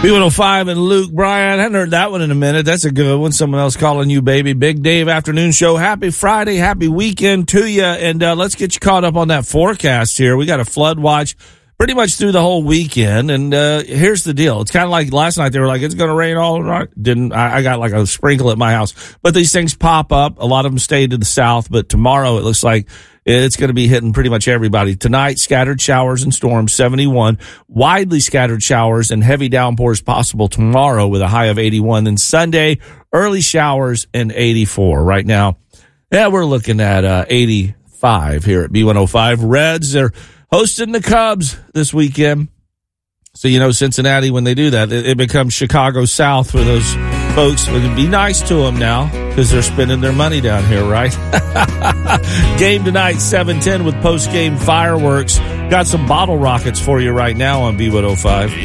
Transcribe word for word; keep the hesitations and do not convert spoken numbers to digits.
B one oh five and Luke Bryan. I hadn't heard that one in a minute. That's a good one. Someone else calling you, baby. Big Dave afternoon show. Happy Friday. Happy weekend to you. And uh, let's get you caught up on that forecast here. We got a flood watch pretty much through the whole weekend. And uh, here's the deal. It's kind of like last night. They were like, it's going to rain all night. Didn't I, I got like a sprinkle at my house. But these things pop up. A lot of them stay to the south. But tomorrow it looks like it's going to be hitting pretty much everybody. Tonight, scattered showers and storms, seventy-one. Widely scattered showers and heavy downpours possible tomorrow with a high of eighty-one. Then Sunday, early showers and eighty-four. Right now, yeah, we're looking at uh, eighty-five here at B one oh five. Reds, they're hosting the Cubs this weekend. So, you know, Cincinnati, when they do that, it, it becomes Chicago South for those folks. It can be nice to them now because they're spending their money down here, right? Game tonight, seven ten with post-game fireworks. Got some bottle rockets for you right now on B one oh five.